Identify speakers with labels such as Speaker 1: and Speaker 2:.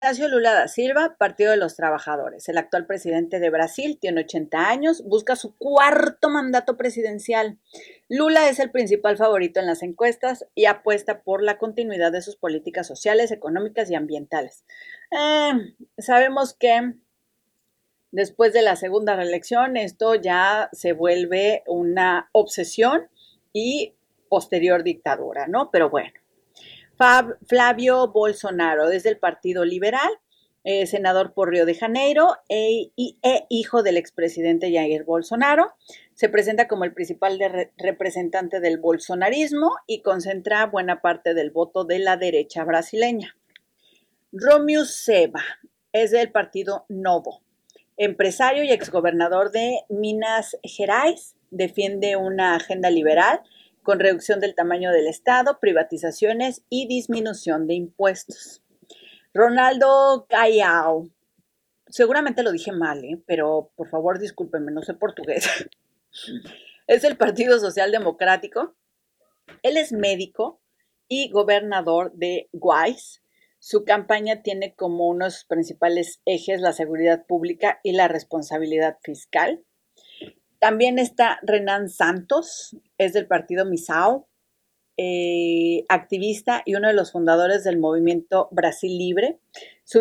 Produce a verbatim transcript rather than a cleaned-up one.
Speaker 1: Ignacio Lula da Silva, Partido de los Trabajadores. El actual presidente de Brasil tiene ochenta años, busca su cuarto mandato presidencial. Lula es el principal favorito en las encuestas y apuesta por la continuidad de sus políticas sociales, económicas y ambientales. Eh, sabemos que después de la segunda reelección esto ya se vuelve una obsesión y posterior dictadura, ¿no? Pero bueno. Fab, Flavio Bolsonaro, desde el Partido Liberal, eh, senador por Río de Janeiro e, y, e hijo del expresidente Jair Bolsonaro. Se presenta como el principal de re, representante del bolsonarismo y concentra buena parte del voto de la derecha brasileña. Romeu Zema es del Partido Novo. Empresario y exgobernador de Minas Gerais, defiende una agenda liberal con reducción del tamaño del Estado, privatizaciones y disminución de impuestos. Ronaldo Caiao, seguramente lo dije mal, ¿eh? Pero por favor discúlpenme, no sé portugués. Es del Partido Social Democrático. Él es médico y gobernador de Goiás. Su campaña tiene como uno de sus principales ejes la seguridad pública y la responsabilidad fiscal. También está Renan Santos, es del partido Missão, eh, activista y uno de los fundadores del movimiento Brasil Libre. Su